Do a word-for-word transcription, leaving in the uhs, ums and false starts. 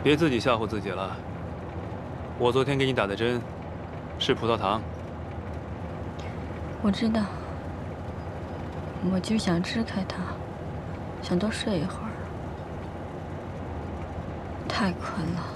别自己吓唬自己了。我昨天给你打的针，是葡萄糖。 我知道，我就想支开它，想多睡一会儿。太困了。